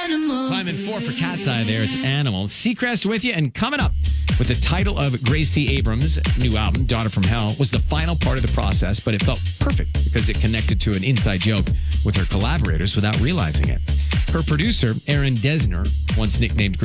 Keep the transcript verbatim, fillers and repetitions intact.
Climbing four for Cat's Eye there. It's Animal. Seacrest with you. And coming up with the title of Gracie Abrams' new album, Daughter from Hell, was the final part of the process, but it felt perfect because it connected to an inside joke with her collaborators without realizing it. Her producer, Aaron Desner, once nicknamed